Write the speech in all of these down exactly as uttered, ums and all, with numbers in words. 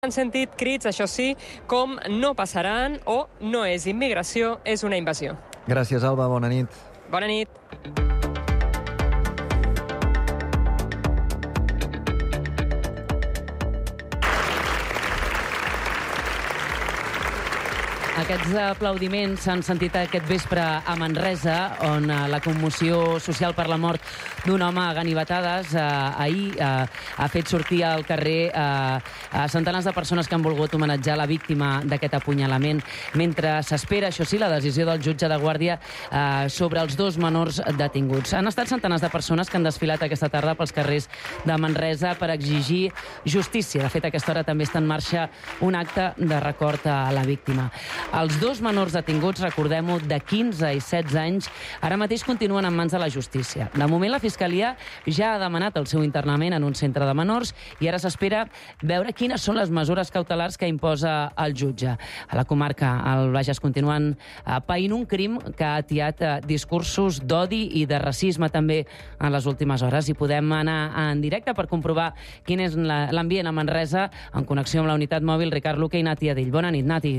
Han sentit crits, això sí, com no passaran o no és immigració, és una invasió. Gràcies, Alba. Bona nit. Bona nit. Aquests aplaudiments s'han sentit aquest vespre a Manresa, on la commoció social per la mort d'un home a ganivetades eh, ahir eh, ha fet sortir al carrer eh, a centenars de persones que han volgut homenatjar la víctima d'aquest apunyalament, mentre s'espera, això sí, la decisió del jutge de guàrdia eh, sobre els dos menors detinguts. Han estat centenars de persones que han desfilat aquesta tarda pels carrers de Manresa per exigir justícia. De fet, a aquesta hora també està en marxa un acte de record a la víctima. Els dos menors detinguts, recordem-ho, de quinze i setze anys, ara mateix continuen en mans de la justícia. De moment, la Fiscalia ja ha demanat el seu internament en un centre de menors i ara s'espera veure quines són les mesures cautelars que imposa el jutge. A la comarca, al Bages, continuen paint un crim que ha atiat discursos d'odi i de racisme també en les últimes hores. I podem anar en directe per comprovar quin és l'ambient a Manresa, en connexió amb la unitat mòbil Ricard Luque i Nati Adell. Bona nit, Nati.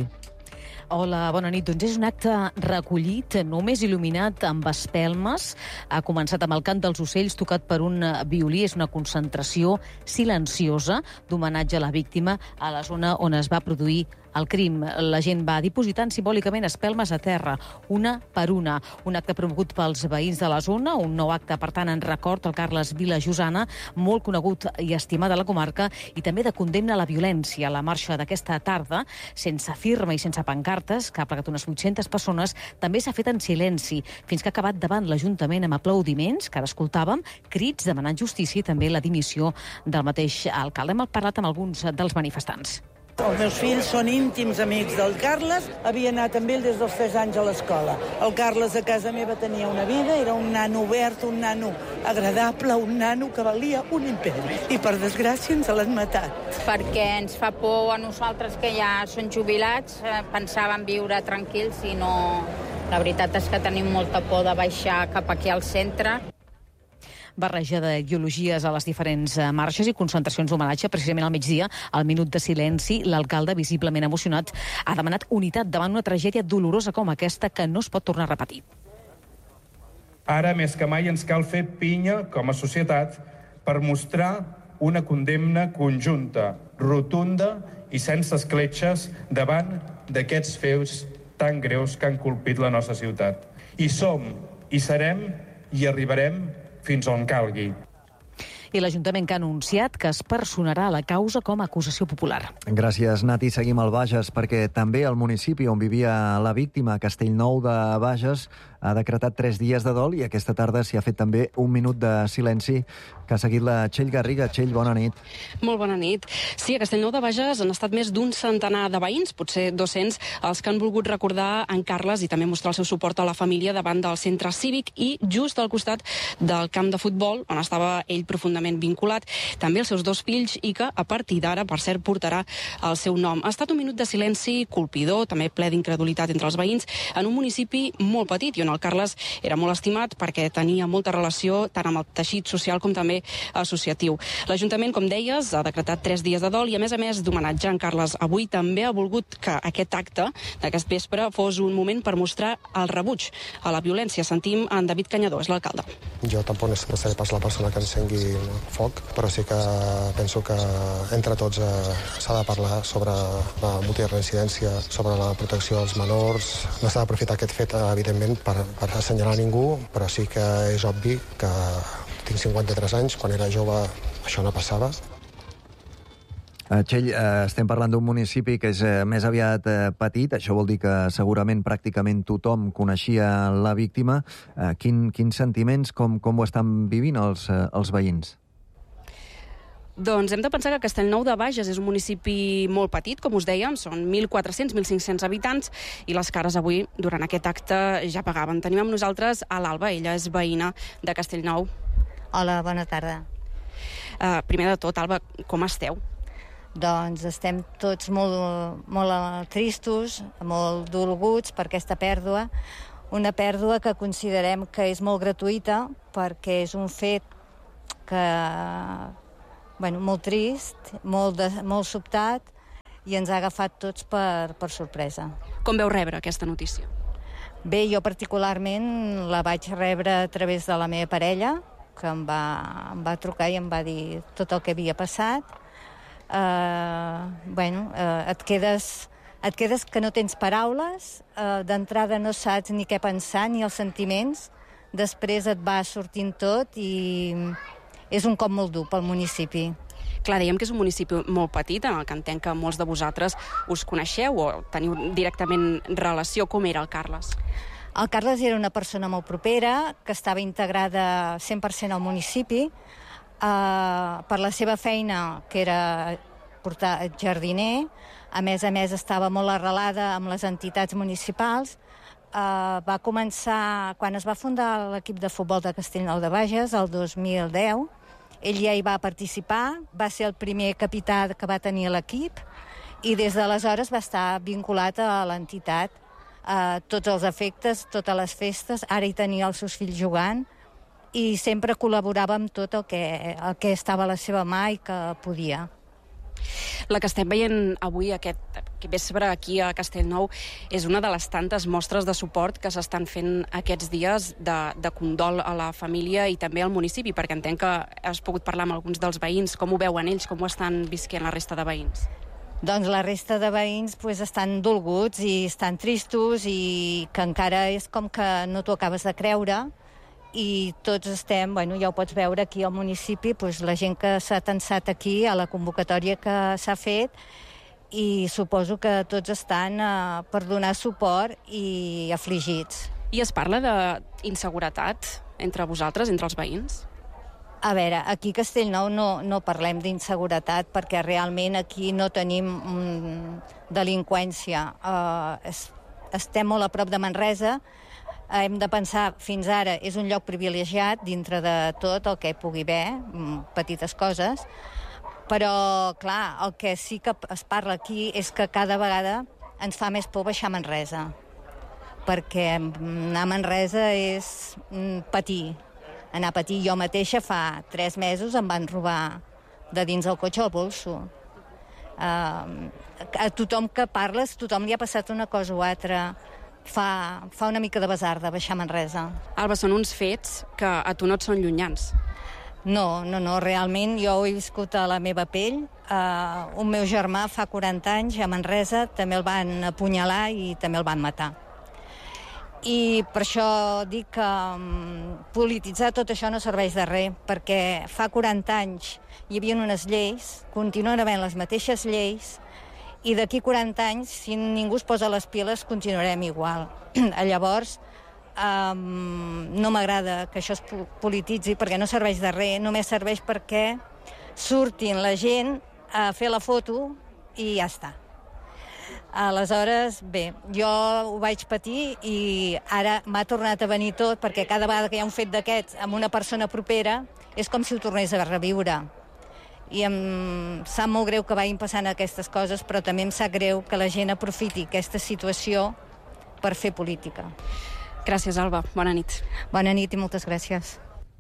Hola, bona nit. Doncs és un acte recollit, només il·luminat amb espelmes. Ha començat amb el cant dels ocells tocat per un violí. És una concentració silenciosa d'homenatge a la víctima a la zona on es va produir el crim. La gent va dipositant simbòlicament espelmes a terra, una per una. Un acte promogut pels veïns de la zona, un nou acte, per tant, en record al Carles Vila Josana, molt conegut i estimat a la comarca, i també de condemna a la violència. La marxa d'aquesta tarda, sense firma i sense pancartes, que ha plegat unes vuit-centes persones, també s'ha fet en silenci, fins que ha acabat davant l'Ajuntament amb aplaudiments, que ara escoltàvem, crits demanant justícia i també la dimissió del mateix alcalde. Hem parlat amb alguns dels manifestants. Els meus fills són íntims amics del Carles, havia anat amb ell des dels tres anys a l'escola. El Carles a casa meva tenia una vida, era un nano obert, un nano agradable, un nano que valia un imperi. I per desgràcia ens l'han matat. Perquè ens fa por a nosaltres que ja són jubilats, eh, pensàvem viure tranquils i no... La veritat és que tenim molta por de baixar cap aquí al centre. Barreja d'ideologies a les diferents marxes i concentracions d'homenatge. Precisament al migdia, al minut de silenci, l'alcalde, visiblement emocionat, ha demanat unitat davant una tragèdia dolorosa com aquesta que no es pot tornar a repetir. Ara, més que mai, ens cal fer pinya com a societat per mostrar una condemna conjunta, rotunda i sense escletxes davant d'aquests fets tan greus que han colpit la nostra ciutat. I som, i serem, i arribarem fins on calgui. I l'Ajuntament que ha anunciat que es personarà a la causa com a acusació popular. Gràcies, Nati. Seguim al Bages, perquè també el municipi on vivia la víctima, Castellnou de Bages, ha decretat tres dies de dol i aquesta tarda s'hi ha fet també un minut de silenci que ha seguit la Txell Garriga. Txell, bona nit. Molt bona nit. Sí, a Castellnou de Bages han estat més d'un centenar de veïns, potser dos-cents, els que han volgut recordar en Carles i també mostrar el seu suport a la família davant del centre cívic i just al costat del camp de futbol, on estava ell profundament vinculat, també els seus dos fills i que a partir d'ara, per cert, portarà el seu nom. Ha estat un minut de silenci colpidor, també ple d'incredulitat entre els veïns, en un municipi molt petit i on el Carles era molt estimat perquè tenia molta relació tant amb el teixit social com també associatiu. L'Ajuntament, com deies, ha decretat tres dies de dol i, a més a més d'homenatjar en Carles avui, també ha volgut que aquest acte d'aquest vespre fos un moment per mostrar el rebuig a la violència. Sentim en David Canyadó, és l'alcalde. Jo tampoc no seré pas la persona que encengui foc, però sí que penso que entre tots eh, s'ha de parlar sobre la multireincidència, sobre la protecció dels menors. No s'ha d'aprofitar aquest fet, evidentment, per, per assenyalar ningú, però sí que és obvi que tinc cinquanta-tres anys, quan era jove això no passava. Txell, estem parlant d'un municipi que és més aviat petit, això vol dir que segurament pràcticament tothom coneixia la víctima. Quin, quins sentiments, com, com ho estan vivint els, els veïns? Doncs hem de pensar que Castellnou de Bages és un municipi molt petit, com us dèiem, són mil quatre-cents a mil cinc-cents habitants i les cares avui, durant aquest acte, ja pagaven. Tenim amb nosaltres a l'Alba, ella és veïna de Castellnou. Hola, bona tarda. Uh, primer de tot, Alba, com esteu? Doncs estem tots molt, molt tristos, molt dolguts per aquesta pèrdua, una pèrdua que considerem que és molt gratuïta perquè és un fet que... Bueno, molt trist, molt, de, molt sobtat i ens ha agafat tots per, per sorpresa. Com veu rebre aquesta notícia? Bé, jo particularment la vaig rebre a través de la meva parella, que em va, em va trucar i em va dir tot el que havia passat. Uh, bueno, uh, et quedes... Et quedes que no tens paraules, uh, d'entrada no saps ni què pensar, ni els sentiments, després et va sortint tot i és un cop molt dur pel municipi. Clar, dèiem que és un municipi molt petit, en el que entenc que molts de vosaltres us coneixeu o teniu directament relació. Com era el Carles? El Carles era una persona molt propera, que estava integrada cent per cent al municipi, uh, per la seva feina, que era portar jardiner. A més a més, estava molt arrelada amb les entitats municipals. Uh, va començar, quan es va fundar l'equip de futbol de Castellnou de Bages, el dos mil deu, ell ja hi va participar, va ser el primer capità que va tenir l'equip i des d'aleshores va estar vinculat a l'entitat. Uh, tots els efectes, totes les festes, ara hi tenia els seus fills jugant i sempre col·laborava amb tot el que, el que estava a la seva mà i que podia. La que estem veient avui, aquest vespre aquí a Castellnou, és una de les tantes mostres de suport que s'estan fent aquests dies de, de condol a la família i també al municipi, perquè entenc que has pogut parlar amb alguns dels veïns. Com ho veuen ells? Com ho estan visquent la resta de veïns? Doncs la resta de veïns pues, estan dolguts i estan tristos i que encara és com que no t'ho acabes de creure. I tots estem, bueno, ja ho pots veure aquí al municipi, doncs la gent que s'ha tensat aquí a la convocatòria que s'ha fet i suposo que tots estan eh, per donar suport i afligits. I es parla d'inseguretat entre vosaltres, entre els veïns? A veure, aquí a Castellnou no, no parlem d'inseguretat perquè realment aquí no tenim mm, delinqüència. Eh, es, estem molt a prop de Manresa. Hem de pensar, fins ara, és un lloc privilegiat dintre de tot el que pugui haver, petites coses, però, clar, el que sí que es parla aquí és que cada vegada ens fa més por baixar a Manresa, perquè anar a Manresa és patir, anar a patir. Jo mateixa fa tres mesos em van robar de dins el cotxe el bolso. Uh, a tothom que parles, tothom li ha passat una cosa o altra. Fa, fa una mica de basarda baixar a Manresa. Alba, són uns fets que a tu no et són llunyans. No, no, no, realment jo ho he viscut a la meva pell. Uh, un meu germà fa quaranta anys a Manresa també el van apunyalar i també el van matar. I per això dic que um, polititzar tot això no serveix de res, perquè fa quaranta anys hi havia unes lleis, continuen havent les mateixes lleis, i d'aquí quaranta anys, si ningú es posa les piles, continuarem igual. Llavors, um, no m'agrada que això es polititzi perquè no serveix de res, només serveix perquè surtin la gent a fer la foto i ja està. Aleshores, bé, jo ho vaig patir i ara m'ha tornat a venir tot perquè cada vegada que hi ha un fet d'aquests amb una persona propera és com si ho tornés a reviure. I em sap molt greu que vagin passant aquestes coses, però també em sap greu que la gent aprofiti aquesta situació per fer política. Gràcies, Alba. Bona nit. Bona nit i moltes gràcies.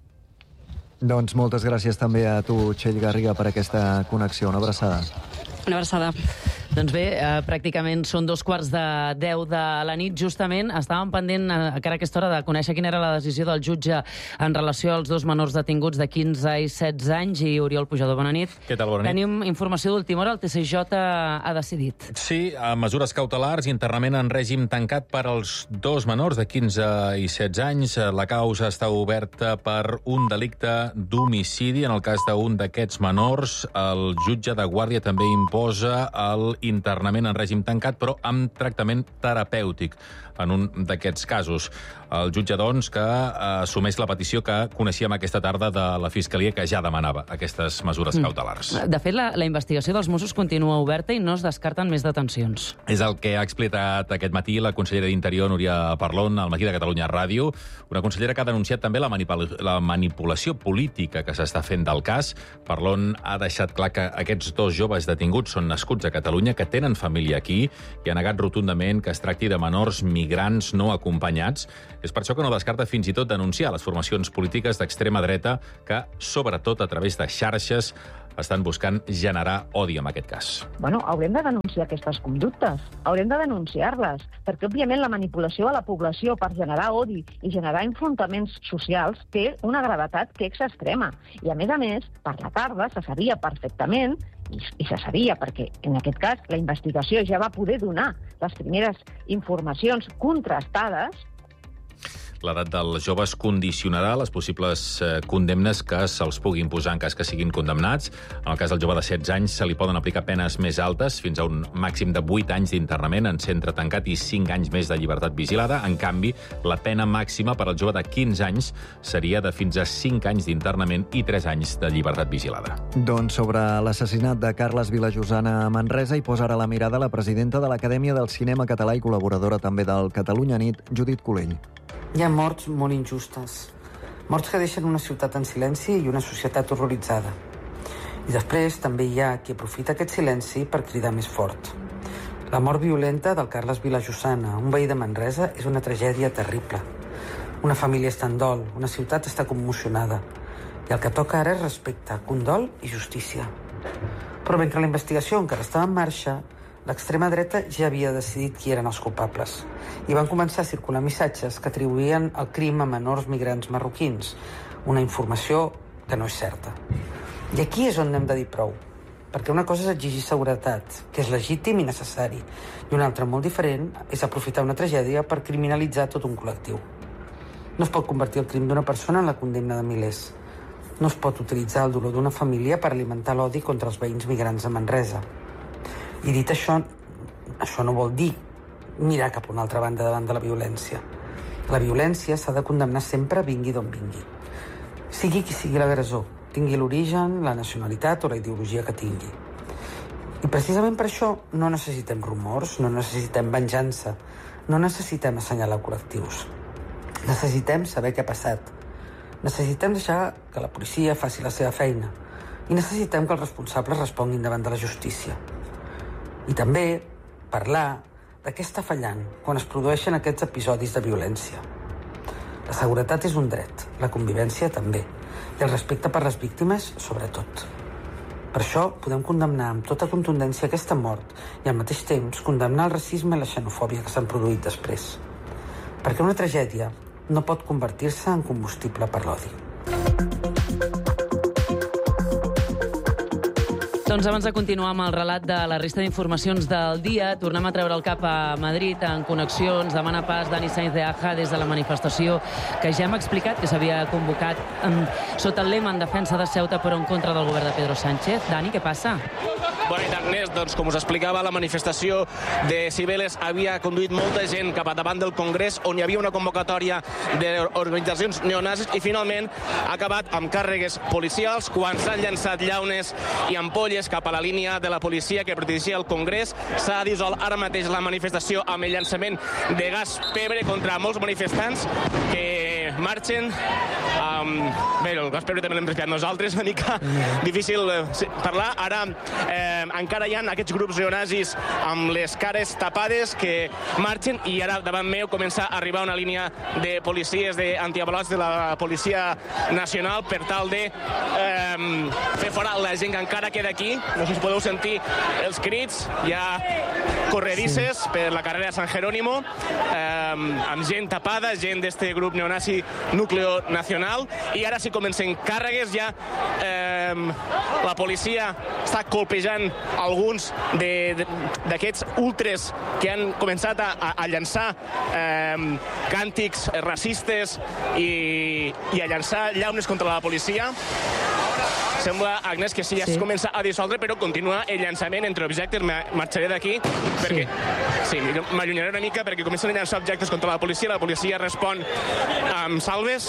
Doncs moltes gràcies també a tu, Txell Garriga, per aquesta connexió. Una abraçada. Una abraçada. Doncs bé, eh, pràcticament són dos quarts de deu de la nit, justament. Estàvem pendent eh, encara a aquesta hora de conèixer quina era la decisió del jutge en relació als dos menors detinguts de quinze i setze anys. I Oriol Pujador, bona nit. Què tal, bona nit? Tenim informació d'última hora, el T C J ha decidit. Sí, a mesures cautelars i internament en règim tancat per als dos menors de quinze i setze anys. La causa està oberta per un delicte d'homicidi. En el cas d'un d'aquests menors, el jutge de guàrdia també imposa el internament en règim tancat, però amb tractament terapèutic en un d'aquests casos. El jutge, doncs, que assumeix la petició que coneixíem aquesta tarda de la Fiscalia, que ja demanava aquestes mesures cautelars. De fet, la, la investigació dels Mossos continua oberta i no es descarten més detencions. És el que ha explicat aquest matí la consellera d'Interior, Núria Parlon, al Matí de Catalunya Ràdio, una consellera que ha denunciat també la, manipula la manipulació política que s'està fent del cas. Parlon ha deixat clar que aquests dos joves detinguts són nascuts a Catalunya, que tenen família aquí, i ha negat rotundament que es tracti de menors migrants no acompanyats. És per això que no descarta fins i tot denunciar les formacions polítiques d'extrema dreta que, sobretot a través de xarxes, estan buscant generar odi en aquest cas. Bueno, haurem de denunciar aquestes conductes, haurem de denunciar-les, perquè, òbviament, la manipulació a la població per generar odi i generar enfrontaments socials té una gravetat que és extrema. I, a més a més, per la tarda se sabia perfectament, i, i se sabia perquè, en aquest cas, la investigació ja va poder donar les primeres informacions contrastades. L'edat dels joves condicionarà les possibles eh, condemnes que se'ls pugui imposar en cas que siguin condemnats. En el cas del jove de setze anys se li poden aplicar penes més altes, fins a un màxim de vuit anys d'internament en centre tancat i cinc anys més de llibertat vigilada. En canvi, la pena màxima per al jove de quinze anys seria de fins a cinc anys d'internament i tres anys de llibertat vigilada. Doncs sobre l'assassinat de Carles Vilajosana a Manresa hi posa ara la mirada la presidenta de l'Acadèmia del Cinema Català i col·laboradora també del Catalunya Nit, Judit Colell. Hi ha morts molt injustes. Morts que deixen una ciutat en silenci i una societat horroritzada. I després també hi ha qui aprofita aquest silenci per cridar més fort. La mort violenta del Carles Vilajosana, un veí de Manresa, és una tragèdia terrible. Una família està en dol, una ciutat està commocionada. I el que toca ara és respecte, condol i justícia. Però mentre la investigació encara estava en marxa, l'extrema dreta ja havia decidit qui eren els culpables i van començar a circular missatges que atribuïen el crim a menors migrants marroquins, una informació que no és certa. I aquí és on hem de dir prou, perquè una cosa és exigir seguretat, que és legítim i necessari, i una altra molt diferent és aprofitar una tragèdia per criminalitzar tot un col·lectiu. No es pot convertir el crim d'una persona en la condemna de milers. No es pot utilitzar el dolor d'una família per alimentar l'odi contra els veïns migrants de Manresa. I dit això, això no vol dir mirar cap a una altra banda davant de la violència. La violència s'ha de condemnar sempre vingui d'on vingui. Sigui qui sigui l'agressor, tingui l'origen, la nacionalitat o la ideologia que tingui. I precisament per això no necessitem rumors, no necessitem venjança, no necessitem assenyalar col·lectius. Necessitem saber què ha passat. Necessitem deixar que la policia faci la seva feina. I necessitem que els responsables responguin davant de la justícia. I també parlar de què està fallant quan es produeixen aquests episodis de violència. La seguretat és un dret, la convivència també, i el respecte per les víctimes, sobretot. Per això podem condemnar amb tota contundència aquesta mort i al mateix temps condemnar el racisme i la xenofòbia que s'han produït després. Perquè una tragèdia no pot convertir-se en combustible per l'odi. Doncs abans de continuar amb el relat de la resta d'informacions del dia, tornem a treure el cap a Madrid en connexions. Demana pas Dani Sainz de Aja des de la manifestació que ja hem explicat que s'havia convocat um, sota el lema en defensa de Ceuta però en contra del govern de Pedro Sánchez. Dani, què passa? Bona nit, Agnès. Doncs, com us explicava, la manifestació de Cibeles havia conduït molta gent cap a davant del Congrés, on hi havia una convocatòria d'organitzacions neonazis i finalment ha acabat amb càrregues policials quan s'han llançat llaunes i ampolles cap a la línia de la policia que protegia el Congrés. S'ha dissolt ara mateix la manifestació amb el llançament de gas pebre contra molts manifestants que marxen. Um, bé, el gas pebre també l'hem respirat nosaltres, una mica difícil eh, parlar. Ara eh, encara hi ha aquests grups neonazis amb les cares tapades que marxen i ara davant meu comença a arribar una línia de policies d'antiavalots de la Policia Nacional per tal de eh, fer fora la gent que encara queda aquí. No sé si podeu sentir els crits. Hi ha corredisses sí. per la carrera de San Jerónimo eh, amb gent tapada, gent d'este grup neonazi Núcleo Nacional. I ara sí comencen càrregues, ja eh, la policia està colpejant alguns d'aquests ultres que han començat a, a llançar eh, càntics racistes i, i a llançar llaunes contra la policia. Sembla, Agnès, que sí, ja sí. es comença a dissoldre, però continua el llançament entre objectes. Marxaré d'aquí perquè... Sí, sí m'allunyaré una mica perquè comencen a llançar objectes contra la policia. La policia respon amb salves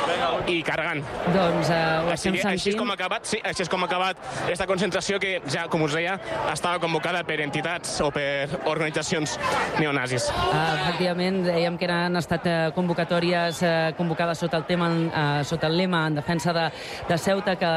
i carregant. Doncs uh, ho estem així, sentint. Així és com ha acabat, sí, així és com ha acabat aquesta concentració que ja, com us deia, estava convocada per entitats o per organitzacions neonazis. Uh, efectivament, dèiem que han estat uh, convocatòries uh, convocades sota el tema, uh, sota el lema en defensa de, de Ceuta, que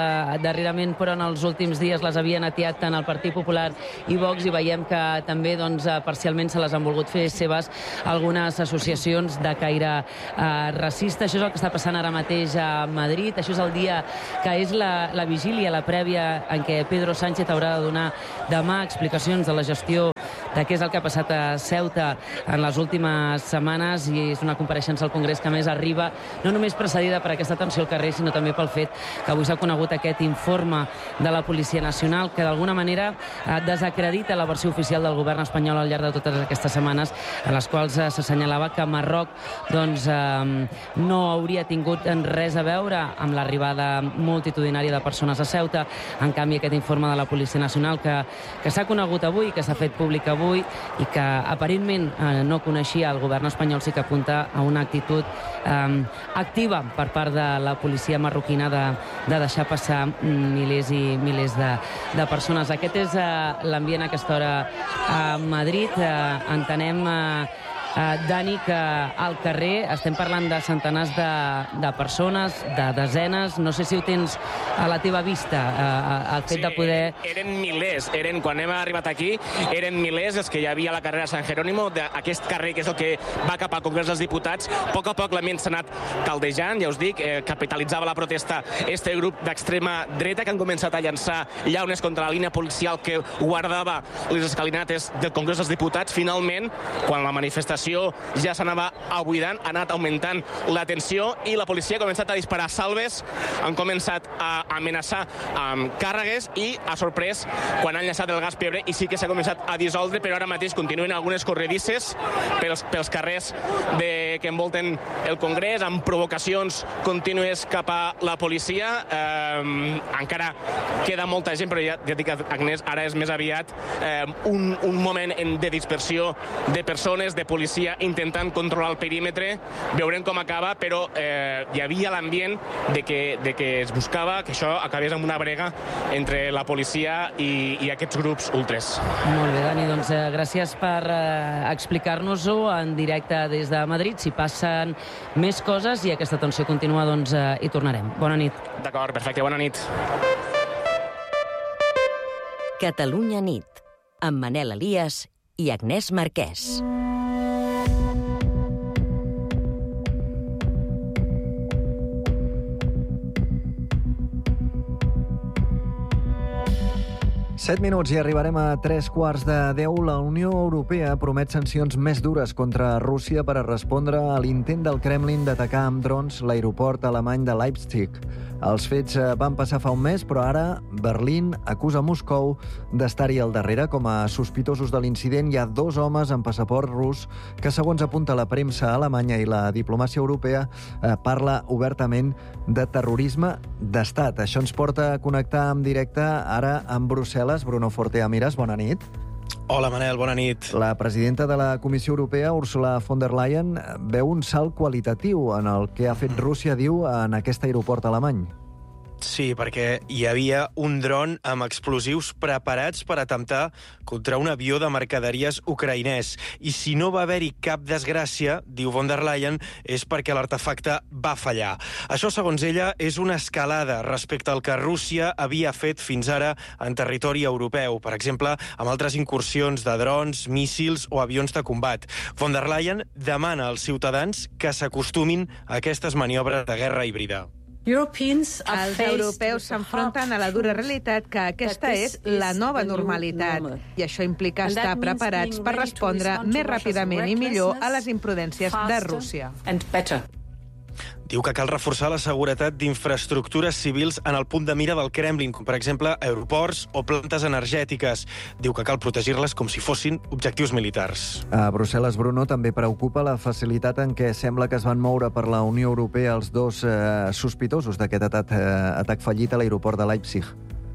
darrerament, però en els últims dies les havien atiat tant el Partit Popular i Vox, i veiem que també doncs, parcialment se les han volgut fer seves algunes associacions de caire eh, racista. Això és el que està passant ara mateix a Madrid. Això és el dia que és la, la vigília, la prèvia en què Pedro Sánchez haurà de donar demà explicacions de la gestió de què és el que ha passat a Ceuta en les últimes setmanes, i és una compareixença al Congrés que més arriba no només precedida per aquesta tensió al carrer, sinó també pel fet que avui s'ha conegut aquest informe de la Policia Nacional que d'alguna manera eh, desacredita la versió oficial del govern espanyol al llarg de totes aquestes setmanes, en les quals eh, s'assenyalava que Marroc doncs, eh, no hauria tingut res a veure amb l'arribada multitudinària de persones a Ceuta. En canvi, aquest informe de la Policia Nacional que, que s'ha conegut avui, que s'ha fet públic avui i que aparentment eh, no coneixia el govern espanyol, sí que apunta a una actitud eh, activa per part de la policia marroquina de, de deixar passar milers i milers de, de persones. Aquest és eh, l'ambient a aquesta hora a Madrid. Eh, entenem... Eh, Uh, Dani, que al carrer estem parlant de centenars de, de persones, de desenes, no sé si ho tens a la teva vista, uh, el fet sí, de poder... Eren milers, eren, quan hem arribat aquí, eren milers els que hi havia a la carrera San Jerónimo, d'aquest carrer que és el que va cap al Congrés dels Diputats. A poc a poc l'ambient s'ha anat caldejant, ja us dic, eh, capitalitzava la protesta este grup d'extrema dreta que han començat a llançar llaunes contra la línia policial que guardava les escalinates del Congrés dels Diputats. Finalment, quan la manifestació ja s'anava abuidant, ha anat augmentant la tensió i la policia ha començat a disparar salves, han començat a amenaçar amb càrregues i ha sorprès quan han llançat el gas pebre i sí que s'ha començat a dissoldre, però ara mateix continuen algunes corredisses pels, pels carrers de, que envolten el Congrés, amb provocacions contínues cap a la policia. Eh, encara queda molta gent, però ja, ja dic, Agnès, ara és més aviat eh, un, un moment de dispersió de persones, de policia intentant controlar el perímetre. Veurem com acaba, però eh, hi havia l'ambient de, que, de que es buscava que això acabés amb una brega entre la policia i, i aquests grups ultres. Molt bé, Dani, doncs eh, gràcies per eh, explicar-nos-ho en directe des de Madrid. Si passen més coses i aquesta tensió continua, doncs eh, hi tornarem. Bona nit. D'acord, perfecte, bona nit. Catalunya nit, amb Manel Elias i Agnès Marquès. Set minuts i arribarem a tres quarts de deu. La Unió Europea promet sancions més dures contra Rússia per a respondre a l'intent del Kremlin d'atacar amb drons l'aeroport alemany de Leipzig. Els fets van passar fa un mes, però ara Berlín acusa Moscou d'estar-hi al darrere. Com a sospitosos de l'incident hi ha dos homes amb passaport rus que, segons apunta la premsa alemanya i la diplomàcia europea, eh, parla obertament de terrorisme d'estat. Això ens porta a connectar en directe ara amb Brussel·les. Bruno Fortea Miras, bona nit. Hola, Manel, bona nit. La presidenta de la Comissió Europea, Ursula von der Leyen, veu un salt qualitatiu en el que ha fet Rússia, diu, en aquest aeroport alemany. Sí, perquè hi havia un dron amb explosius preparats per atemptar contra un avió de mercaderies ucraïnès. I si no va haver-hi cap desgràcia, diu von der Leyen, és perquè l'artefacte va fallar. Això, segons ella, és una escalada respecte al que Rússia havia fet fins ara en territori europeu, per exemple, amb altres incursions de drons, míssils o avions de combat. Von der Leyen demana als ciutadans que s'acostumin a aquestes maniobres de guerra híbrida. Els europeus s'enfronten a la dura realitat que aquesta és la nova normalitat i això implica estar preparats per respondre més ràpidament i millor a les imprudències de Rússia. Diu que cal reforçar la seguretat d'infraestructures civils en el punt de mira del Kremlin, com per exemple aeroports o plantes energètiques. Diu que cal protegir-les com si fossin objectius militars. A Brussel·les, Bruno, també preocupa la facilitat en què sembla que es van moure per la Unió Europea els dos eh, sospitosos d'aquest atac, eh, atac fallit a l'aeroport de Leipzig.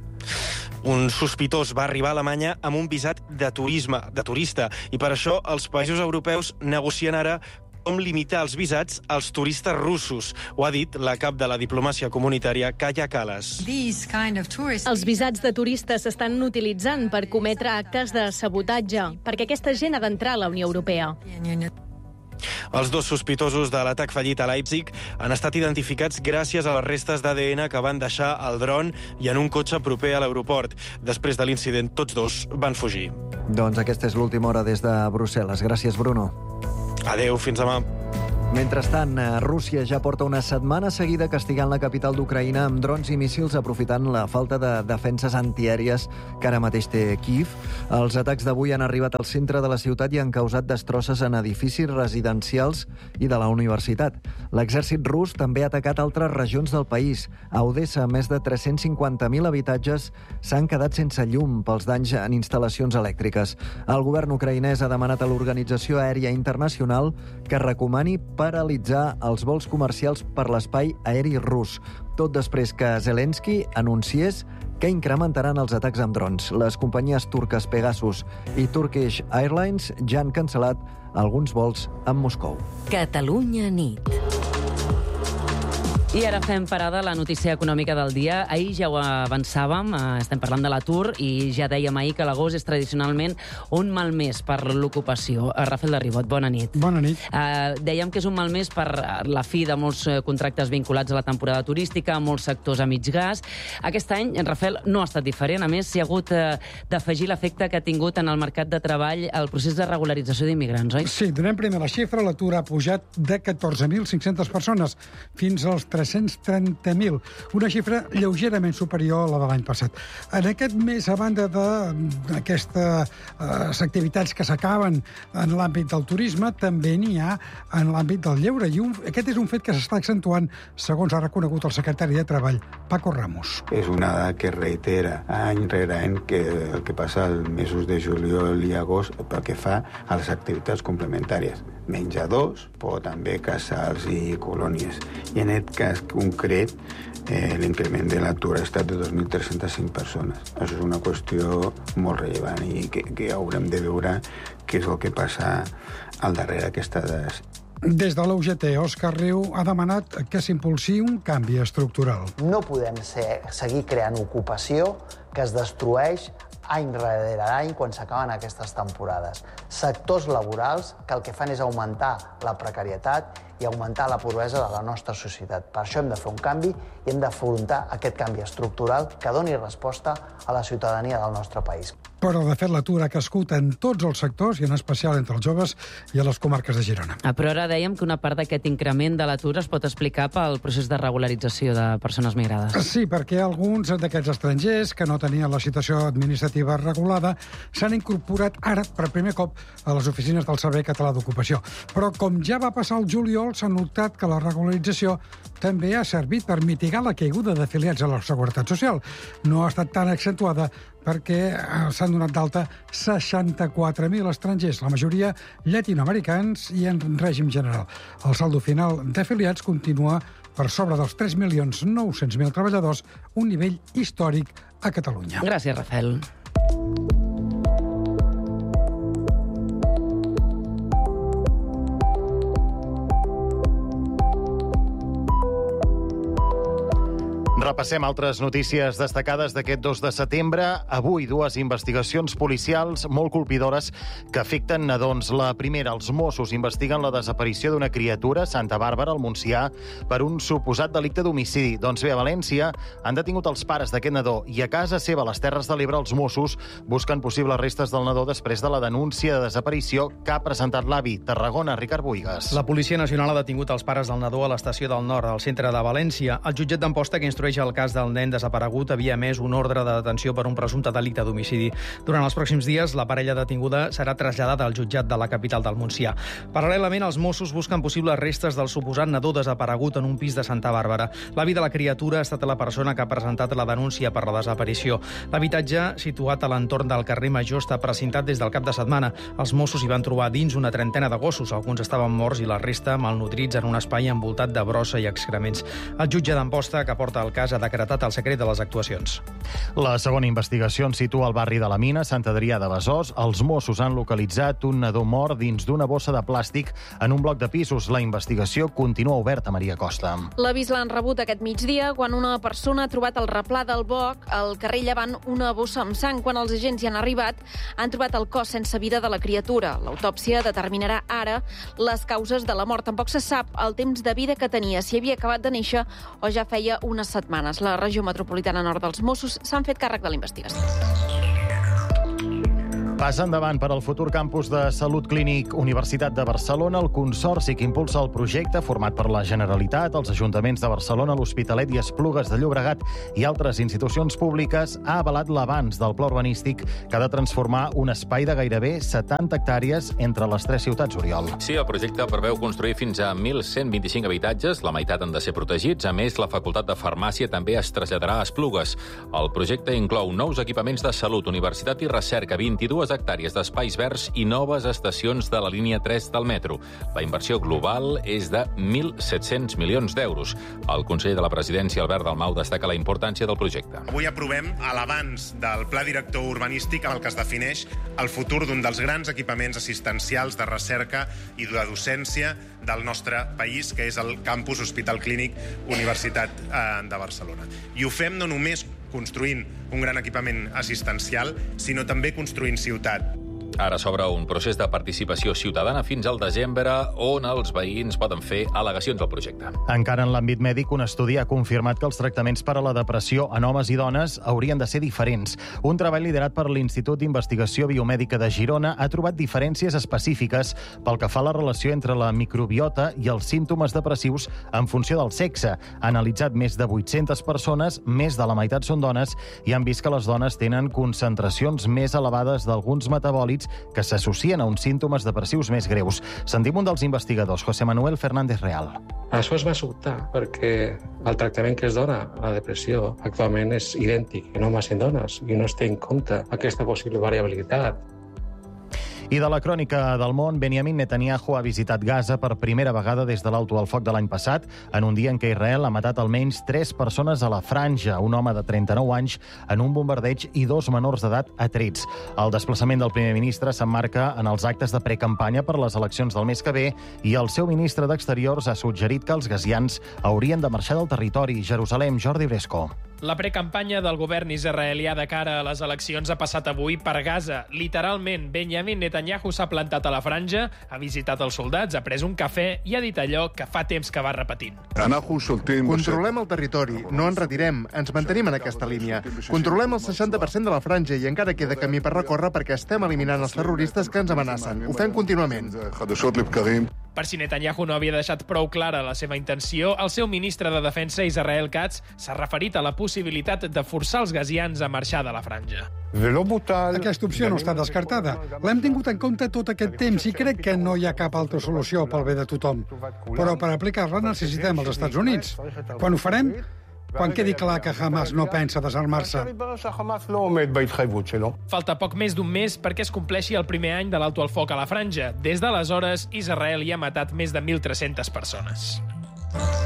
Un sospitós va arribar a Alemanya amb un visat de turisme, de turista, i per això els països europeus negocien ara com limitar els visats als turistes russos. Ho ha dit la cap de la diplomàcia comunitària, Kaja Kallas. Els visats de turistes s'estan utilitzant per cometre actes de sabotatge, perquè aquesta gent ha d'entrar a la Unió Europea. Els dos sospitosos de l'atac fallit a Leipzig han estat identificats gràcies a les restes d'A D N que van deixar al dron i en un cotxe proper a l'aeroport. Després de l'incident, tots dos van fugir. Doncs aquesta és l'última hora des de Brussel·les. Gràcies, Bruno. Adéu, fins demà. Mentrestant, Rússia ja porta una setmana seguida castigant la capital d'Ucraïna amb drons i míssils, aprofitant la falta de defenses antiaèries que ara mateix té Kyiv. Els atacs d'avui han arribat al centre de la ciutat i han causat destrosses en edificis residencials i de la universitat. L'exèrcit rus també ha atacat altres regions del país. A Odessa, més de tres-cents cinquanta mil habitatges s'han quedat sense llum pels danys en instal·lacions elèctriques. El govern ucraïnès ha demanat a l'Organització Aèria Internacional que recomani paralitzar els vols comercials per l'espai aeri rus, tot després que Zelensky anunciés que incrementaran els atacs amb drons. Les companyies turques Pegasus i Turkish Airlines ja han cancel·lat alguns vols amb Moscou. Catalunya nit. I ara fem parada a la notícia econòmica del dia. Ahir ja ho avançàvem, estem parlant de l'atur, i ja dèiem ahir que l'agost és tradicionalment un mal mes per l'ocupació. Rafael de Ribot, bona nit. Bona nit. Uh, dèiem que és un mal mes per la fi de molts contractes vinculats a la temporada turística, a molts sectors a mig gas. Aquest any, Rafael, no ha estat diferent. A més, s'hi ha hagut uh, d'afegir l'efecte que ha tingut en el mercat de treball el procés de regularització d'immigrants, oi? Sí, donem primer la xifra. L'atur ha pujat de catorze mil cinc-centes persones fins als tres-cents trenta mil, una xifra lleugerament superior a la de l'any passat. En aquest mes, a banda d'aquestes uh, activitats que s'acaben en l'àmbit del turisme, també n'hi ha en l'àmbit del lleure. I un, aquest és un fet que s'està accentuant, segons ha reconegut el secretari de Treball, Paco Ramos. És una dada que reitera any rere any que el que passa als mesos de juliol i agost pel que fa a les activitats complementàries. Menjadors, però també casals i colònies. I en aquest cas concret, eh, l'increment de l'atur ha estat de dos mil tres-cents cinc persones. Això és una qüestió molt rellevant i que, que haurem de veure què és el que passa al darrere d'aquestes dades. Des de l'U G T, Òscar Riu ha demanat que s'impulsi un canvi estructural. No podem ser, seguir creant ocupació que es destrueix any rere any quan s'acaben aquestes temporades. Sectors laborals que el que fan és augmentar la precarietat i augmentar la pobresa de la nostra societat. Per això hem de fer un canvi i hem d'afrontar aquest canvi estructural que doni resposta a la ciutadania del nostre país. Però, de fet, l'atur ha crescut en tots els sectors i en especial entre els joves i a les comarques de Girona. Ah, però ara dèiem que una part d'aquest increment de l'atur es pot explicar pel procés de regularització de persones migrades. Sí, perquè alguns d'aquests estrangers que no tenien la situació administrativa regulada s'han incorporat ara, per primer cop, a les oficines del Servei Català d'Ocupació. Però, com ja va passar el juliol, s'ha notat que la regularització també ha servit per mitigar la caiguda d'afiliats a la Seguretat Social. No ha estat tan accentuada perquè s'han donat d'alta seixanta-quatre mil estrangers, la majoria llatinoamericans i en règim general. El saldo final d'afiliats continua per sobre dels tres milions nou-cents mil treballadors, un nivell històric a Catalunya. Gràcies, Rafael. Repassem altres notícies destacades d'aquest dos de setembre. Avui, dues investigacions policials molt colpidores que afecten nadons. La primera, els Mossos investiguen la desaparició d'una criatura a Santa Bàrbara, al Montsià, per un suposat delicte d'homicidi. Doncs bé, a València han detingut els pares d'aquest nadó i a casa seva, a les Terres de l'Ebre, els Mossos busquen possibles restes del nadó després de la denúncia de desaparició que ha presentat l'avi. Tarragona, Ricard Buigas. La Policia Nacional ha detingut els pares del nadó a l'estació del Nord, al centre de València. El jutjat d'Amposta, que instrueix el cas del nen desaparegut, havia emès un ordre de detenció per un presumpte delicte d'homicidi. Durant els pròxims dies, la parella detinguda serà traslladada al jutjat de la capital del Montsià. Paral·lelament, els Mossos busquen possibles restes del suposat nadó desaparegut en un pis de Santa Bàrbara. L'avi de la criatura ha estat la persona que ha presentat la denúncia per la desaparició. L'habitatge, situat a l'entorn del carrer Major, està precintat des del cap de setmana. Els Mossos hi van trobar dins una trentena de gossos. Alguns estaven morts i la resta malnutrits en un espai envoltat de brossa i excrements. El jutge d'Amposta, que porta el cas, ha ha decretat el secret de les actuacions. La segona investigació en situa al barri de la Mina, Sant Adrià de Besòs. Els Mossos han localitzat un nadó mort dins d'una bossa de plàstic en un bloc de pisos. La investigació continua oberta, Maria Costa. L'avís l'han rebut aquest migdia quan una persona ha trobat al replà del boc, al carrer Llevant, una bossa amb sang. Quan els agents hi han arribat, han trobat el cos sense vida de la criatura. L'autòpsia determinarà ara les causes de la mort. Tampoc se sap el temps de vida que tenia, si havia acabat de néixer o ja feia unes setmanes. La regió metropolitana nord dels Mossos s'han fet càrrec de la investigació. Pas endavant per al futur campus de Salut Clínic Universitat de Barcelona. El consorci que impulsa el projecte, format per la Generalitat, els ajuntaments de Barcelona, l'Hospitalet i Esplugues de Llobregat i altres institucions públiques, ha avalat l'avanç del pla urbanístic que ha de transformar un espai de gairebé setanta hectàrees entre les tres ciutats, Oriol. Sí, el projecte preveu construir fins a mil cent vint-i-cinc habitatges, la meitat han de ser protegits. A més, la Facultat de Farmàcia també es traslladarà a Esplugues. El projecte inclou nous equipaments de salut, universitat i recerca, vint-i-dues hectàrees d'espais verds i noves estacions de la línia tres del metro. La inversió global és de mil set-cents milions d'euros. El conseller de la Presidència, Albert Dalmau, destaca la importància del projecte. Avui aprovem l'avanç del Pla Director Urbanístic amb el que es defineix el futur d'un dels grans equipaments assistencials de recerca i de docència del nostre país, que és el campus Hospital Clínic Universitat de Barcelona. I ho fem no només construint un gran equipament assistencial, sinó també construint ciutat. Ara s'obre un procés de participació ciutadana fins al desembre on els veïns poden fer al·legacions al projecte. Encara en l'àmbit mèdic, un estudi ha confirmat que els tractaments per a la depressió en homes i dones haurien de ser diferents. Un treball liderat per l'Institut d'Investigació Biomèdica de Girona ha trobat diferències específiques pel que fa a la relació entre la microbiota i els símptomes depressius en funció del sexe. Ha analitzat més de vuit-centes persones, més de la meitat són dones, i han vist que les dones tenen concentracions més elevades d'alguns metabòlits que s'associen a uns símptomes depressius més greus. Sentim un dels investigadors, José Manuel Fernández Real. Això es va sobtar perquè el tractament que es dona a la depressió actualment és idèntic en homes i en dones i no es té en compte aquesta possible variabilitat. I de la crònica del món, Benjamin Netanyahu ha visitat Gaza per primera vegada des de l'alto al foc de l'any passat, en un dia en què Israel ha matat almenys tres persones a la franja, un home de trenta-nou anys en un bombardeig i dos menors d'edat a trets. El desplaçament del primer ministre s'emmarca en els actes de precampanya per les eleccions del mes que ve i el seu ministre d'Exteriors ha suggerit que els gazians haurien de marxar del territori. Jerusalem, Jordi Bresco. La precampanya del govern israelià de cara a les eleccions ha passat avui per Gaza. Literalment, Benjamin Netanyahu s'ha plantat a la franja, ha visitat els soldats, ha pres un cafè i ha dit allò que fa temps que va repetint. Controlem el territori, no ens retirem, ens mantenim en aquesta línia. Controlem el seixanta per cent de la franja i encara queda camí per recórrer perquè estem eliminant els terroristes que ens amenacen. Ho fem contínuament. Per si Netanyahu no havia deixat prou clara la seva intenció, el seu ministre de Defensa, Israel Katz, s'ha referit a la possibilitat de forçar els gazians a marxar de la franja. Aquesta opció no està descartada. L'hem tingut en compte tot aquest temps i crec que no hi ha cap altra solució pel bé de tothom. Però per aplicar-la necessitem els Estats Units. Quan ho farem? Quan quedi clar que Hamas no pensa desarmar-se. Falta poc més d'un mes perquè es compleixi el primer any de l'alto al foc a la franja. Des d'aleshores, Israel hi ha matat més de mil tres-centes persones.